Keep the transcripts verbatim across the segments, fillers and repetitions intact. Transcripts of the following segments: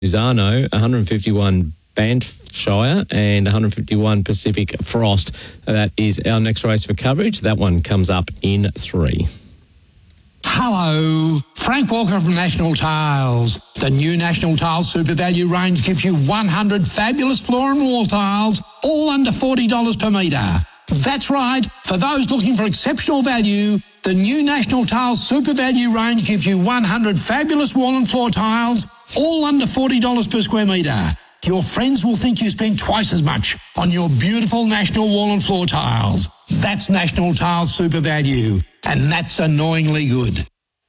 Zano, one fifty-one Banffshire, and one fifty-one Pacific Frost. That is our next race for coverage. That one comes up in three. Hello, Frank Walker from National Tiles. The new National Tiles Super Value range gives you one hundred fabulous floor and wall tiles, all under forty dollars per metre. That's right, for those looking for exceptional value, the new National Tiles Super Value range gives you one hundred fabulous wall and floor tiles, all under forty dollars per square metre. Your friends will think you spend twice as much on your beautiful National wall and floor tiles. That's National Tiles Super Value, and that's annoyingly good.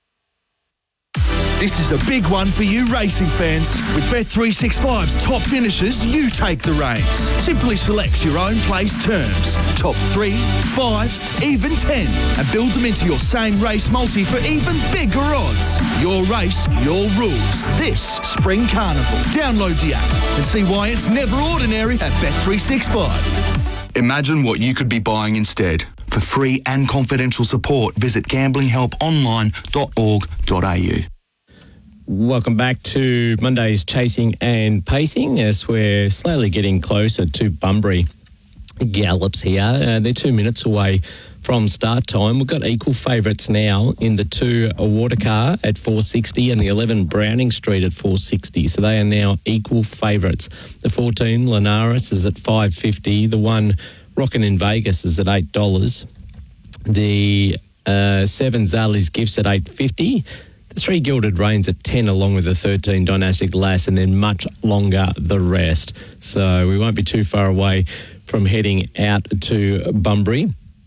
This is a big one for you racing fans. With Bet three sixty-five's top finishes, you take the reins. Simply select your own place terms. Top three, five, even ten. And build them into your same race multi for even bigger odds. Your race, your rules. This Spring Carnival. Download the app and see why it's never ordinary at Bet three sixty-five. Imagine what you could be buying instead. For free and confidential support, visit gambling help online dot org dot a u. Welcome back to Monday's Chasing and Pacing as we're slowly getting closer to Bunbury Gallops here. Uh, they're two minutes away from start time. We've got equal favourites now in the two Water Car at four sixty and the eleven Browning Street at four sixty. So they are now equal favourites. The fourteen Linares is at five fifty. The one Rockin' in Vegas is at eight dollars. The uh, seven Zali's Gifts at eight fifty. The three Gilded Rains at ten, along with the thirteen Dynastic Lass, and then much longer the rest. So we won't be too far away from heading out to Bunbury.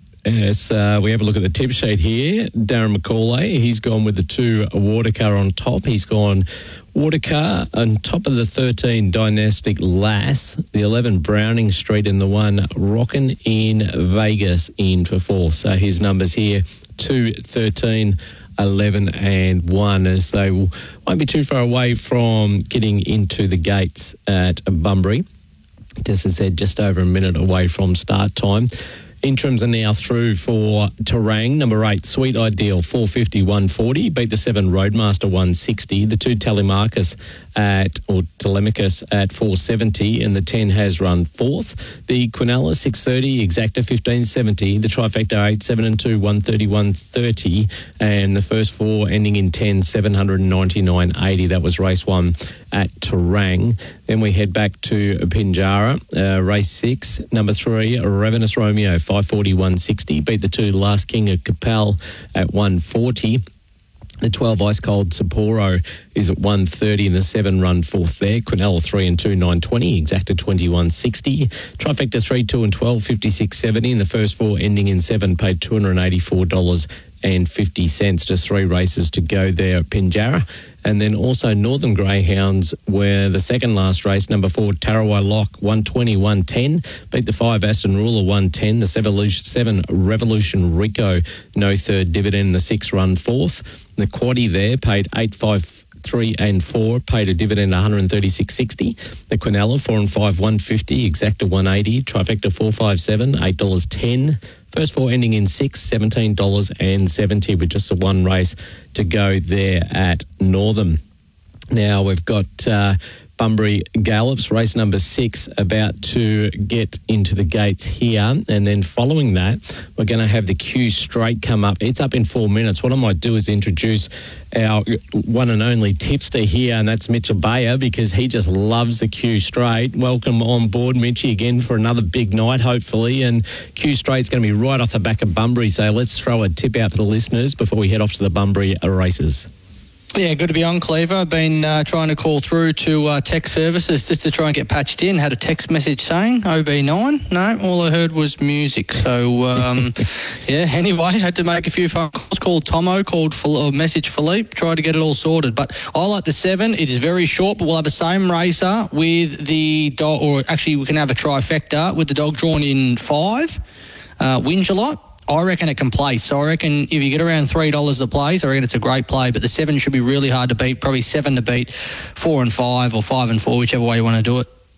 As uh, we have a look at the tip sheet here, Darren McCauley, he's gone with the two Water Car on top. He's gone Water Car on top of the thirteen Dynastic Lass, the eleven Browning Street, and the one Rockin' in Vegas in for fourth. So his numbers here, two, thirteen, eleven and one, as they will, won't be too far away from getting into the gates at Bunbury. Just as I said, just over a minute away from start time. Interims are now through for Terang. Number eight, Sweet Ideal, four fifty, one forty. Beat the seven, Roadmaster, one sixty. The two, Telemarcus at, or Telemachus at four seventy. And the ten has run fourth. The Quinella, six thirty. Exacta, fifteen seventy. The Trifecta, eight, seven and two, one thirty, one thirty. And the first four ending in ten, seven ninety-nine eighty. That was race one at Terang. Then we head back to Pinjarra, uh, race six, number three, Ravenous Romeo, five forty, one sixty. Beat the two, Last King of Capel at one forty. The twelve, Ice Cold Sapporo is at one thirty, and the seven run fourth there. Quinella three and two, nine twenty. Exacta twenty-one sixty. Trifecta three, two and twelve, fifty-six seventy. And the first four ending in seven paid two hundred eighty-four dollars and fifty cents. Just three races to go there at Pinjarra. And then also Northern Greyhounds, where the second last race, number four, Tarawai Lock, one twenty, one ten. Beat the five, Aston Ruler, one ten. The seven, Revolution Rico, no third dividend. The six, run fourth. The quaddie there paid eight five three and four, paid a dividend one thirty-six sixty. The Quinella, four and five, one fifty. Exacta, one eighty. Trifecta, four five seven, eight dollars ten. First four ending in six, seventeen dollars and seventy, with just the one race to go there at Northern. Now we've got uh, Bunbury Gallops, race number six, about to get into the gates here. And then following that, we're going to have the Q Straight come up. It's up in four minutes. What I might do is introduce our one and only tipster here, and that's Mitchell Bayer, because he just loves the Q Straight. Welcome on board, Mitchie, again for another big night, hopefully. And Q Straight's going to be right off the back of Bunbury. So let's throw a tip out for the listeners before we head off to the Bunbury races. Yeah, good to be on, Cleaver. I've been uh, trying to call through to uh, tech services just to try and get patched in. Had a text message saying O B nine. No, all I heard was music. So, um, yeah, anyway, had to make a few phone calls. Called Tomo, called or message Philippe, tried to get it all sorted. But I like the seven. It is very short, but we'll have the same racer with the dog, or actually we can have a trifecta with the dog drawn in five. Uh, wins a lot. I reckon it can place. So I reckon if you get around three dollars the place, I reckon it's a great play. But the seven should be really hard to beat. Probably seven to beat, four and five, or five and four, whichever way you want to do it.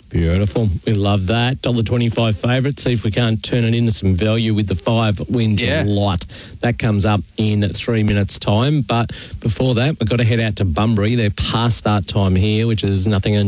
Beautiful. We love that. one dollar twenty-five favourite. See if we can't turn it into some value with the five wins Yeah. a lot. That comes up in three minutes' time. But before that, we've got to head out to Bunbury. They're past start time here, which is nothing unusual.